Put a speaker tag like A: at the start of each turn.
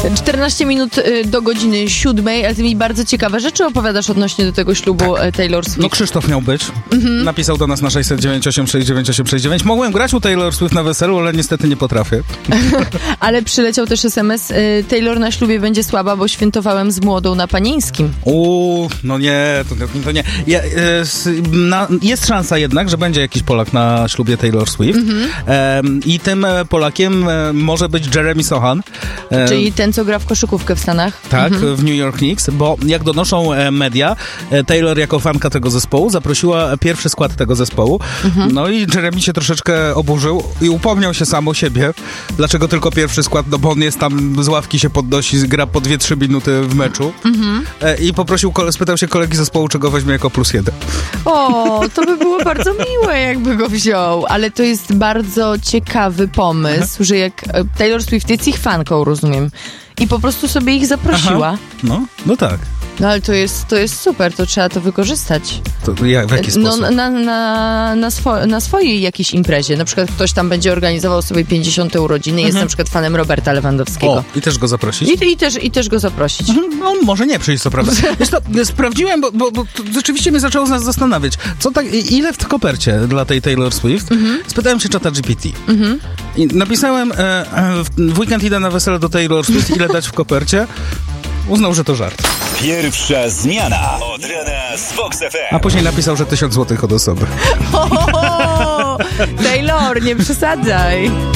A: 14 minut do godziny 7, ale ty mi bardzo ciekawe rzeczy opowiadasz odnośnie do tego ślubu Taylor Swift.
B: No Krzysztof miał być. Napisał do nas na 609869869. Mogłem grać u Taylor Swift na weselu, ale niestety nie potrafię.
A: Ale przyleciał też SMS. Taylor na ślubie będzie słaba, bo świętowałem z młodą na Panieńskim.
B: No nie, to nie. Jest szansa jednak, że będzie jakiś Polak na ślubie Taylor Swift. I tym Polakiem może być Jeremy Sohan.
A: Czyli ten, co gra w koszykówkę w Stanach.
B: Tak, w New York Knicks, bo jak donoszą media, Taylor jako fanka tego zespołu zaprosiła pierwszy skład tego zespołu. No i Jeremy się troszeczkę oburzył i upomniał się sam o siebie. Dlaczego tylko pierwszy skład? No bo on jest tam, z ławki się podnosi, gra po 2-3 minuty w meczu. I spytał się kolegi zespołu, czego weźmie jako +1.
A: O, to by było bardzo miłe, jakby go wziął. Ale to jest bardzo ciekawy pomysł, że jak Taylor Swift jest ich fanką, rozumiem, i po prostu sobie ich zaprosiła.
B: No tak.
A: No ale to jest super, to trzeba to wykorzystać.
B: To w jaki sposób?
A: Na swojej jakiejś imprezie. Na przykład ktoś tam będzie organizował sobie 50. urodziny i jest na przykład fanem Roberta Lewandowskiego.
B: O, i też go zaprosić?
A: I też go zaprosić.
B: No, może nie przyjść, co prawda. Wiesz to, sprawdziłem, bo to rzeczywiście mnie zaczęło nas zastanawiać. Ile w kopercie dla tej Taylor Swift? Spytałem się ChatGPT. I napisałem, w weekend idę na wesele do Taylor Swift, ile dać w kopercie? Uznał, że to żart.
C: Pierwsza zmiana od rana z Fox FM.
B: A później napisał, że 1000 złotych od osoby.
A: Taylor, nie przesadzaj.